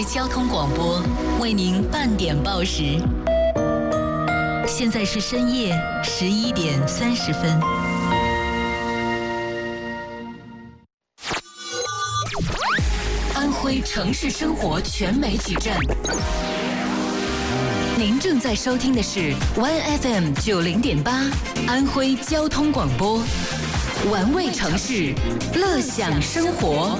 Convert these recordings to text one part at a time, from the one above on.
交通广播为您半点报时，现在是深夜11点30分。安徽城市生活全媒体站，您正在收听的是 OneFM 90.8安徽交通广播，玩味城市，乐享生活。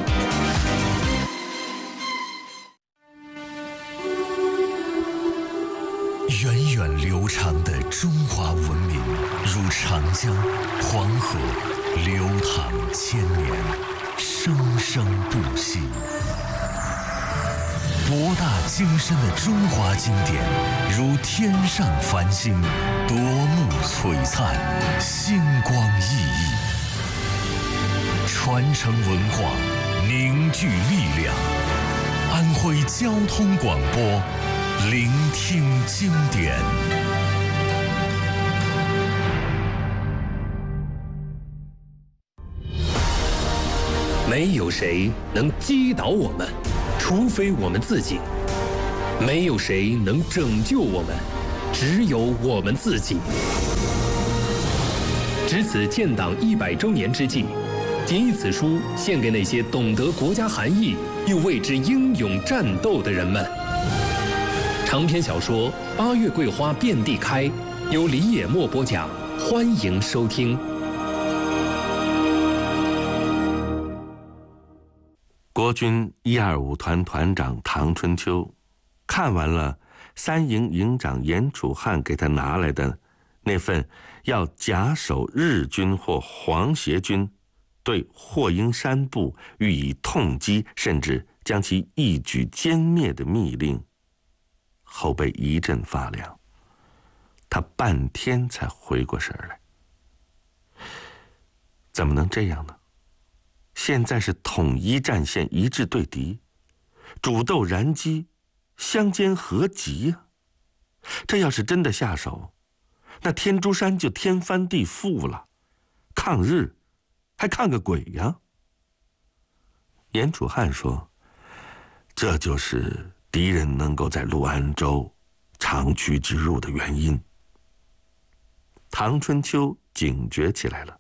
源远流长的中华文明，如长江、黄河，流淌千年，生生不息。博大精深的中华经典，如天上繁星，夺目璀璨，星光熠熠。传承文化，凝聚力量。安徽交通广播，聆听经典。 没有谁能击倒我们，除非我们自己；没有谁能拯救我们，只有我们自己。值此建党100周年之际，谨以此书献给那些懂得国家含义又为之英勇战斗的人们。长篇小说《8月桂花遍地开》，由李野墨播讲，欢迎收听。 国军125团团长唐春秋看完了3营营长严楚汉给他拿来的那份要假手日军或皇协军对霍英山部予以痛击，甚至将其一举歼灭的密令，后背一阵发凉，他半天才回过神来。怎么能这样呢？现在是统一战线，一致对敌，煮豆燃鸡，相煎何急啊！这要是真的下手，那天竺山就天翻地覆了，抗日还抗个鬼呀！严楚汉说，这就是敌人能够在陆安州长驱直入的原因。唐春秋警觉起来了。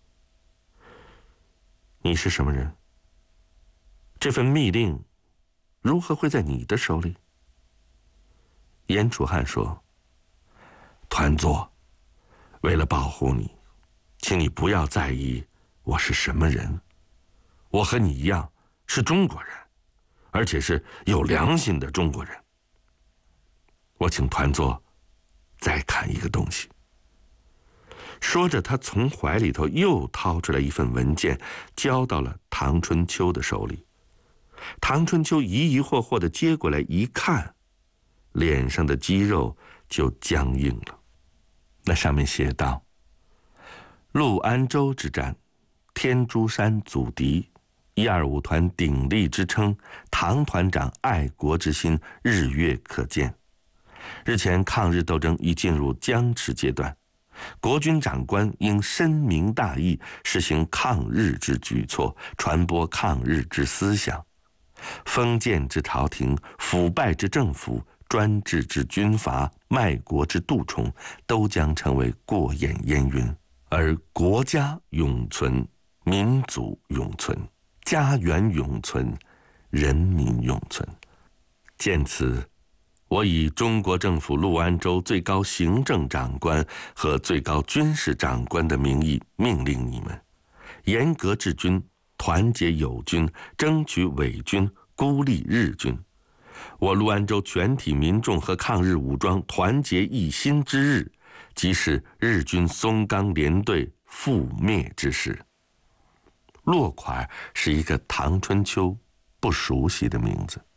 你是什么人？这份密令如何会在你的手里？严楚汉说，团座，为了保护你，请你不要在意我是什么人。我和你一样是中国人，而且是有良心的中国人。我请团座再看一个东西。说着，他从怀里头又掏出来一份文件，交到了唐春秋的手里。唐春秋疑疑惑惑地接过来一看，脸上的肌肉就僵硬了。那上面写道：陆安州之战，天竺山阻敌，125团鼎力支撑，唐团长爱国之心日月可见。日前抗日斗争已进入僵持阶段，国军长官应深明大义，实行抗日之举措，传播抗日之思想。封建之朝廷、腐败之政府、专制之军阀、卖国之蠹虫，都将成为过眼烟云，而国家永存，民族永存，家园永存，人民永存。见此，我以中国政府陆安州最高行政长官和最高军事长官的名义命令你们，严格治军，团结友军，争取伪军，孤立日军。我陆安州全体民众和抗日武装团结一心之日，即是日军松冈联队覆灭之时。落款是一个唐春秋不熟悉的名字。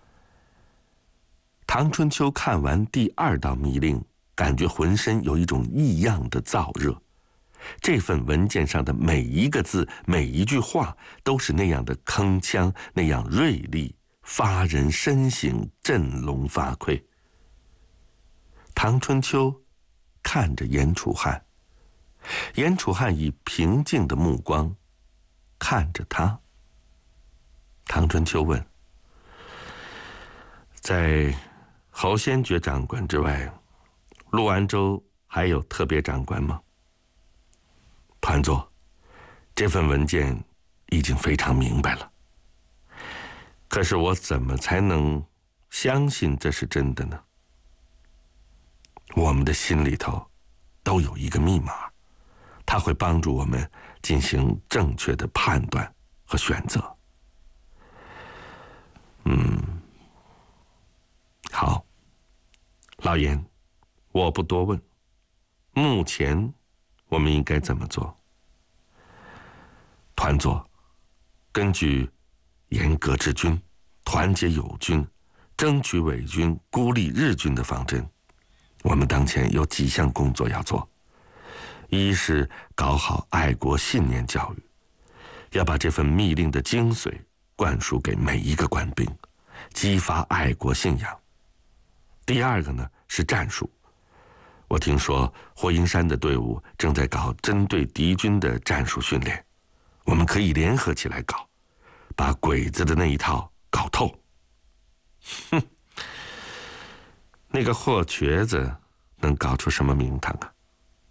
唐春秋看完第2道密令，感觉浑身有一种异样的燥热。这份文件上的每一个字，每一句话，都是那样的铿锵，那样锐利，发人深省，振聋发聩。唐春秋看着严楚汉，严楚汉以平静的目光看着他。唐春秋问： 在侯先觉长官之外，陆安州还有特别长官吗？团座，这份文件已经非常明白了，可是我怎么才能相信这是真的呢？我们的心里头都有一个密码，它会帮助我们进行正确的判断和选择。好，老严，我不多问，目前我们应该怎么做？团座，根据严格治军、团结友军、争取伪军、孤立日军的方针，我们当前有几项工作要做。一是搞好爱国信念教育，要把这份密令的精髓灌输给每一个官兵，激发爱国信仰。第二个呢是战术，我听说霍英山的队伍正在搞针对敌军的战术训练，我们可以联合起来搞，把鬼子的那一套搞透。那个霍瘸子能搞出什么名堂啊？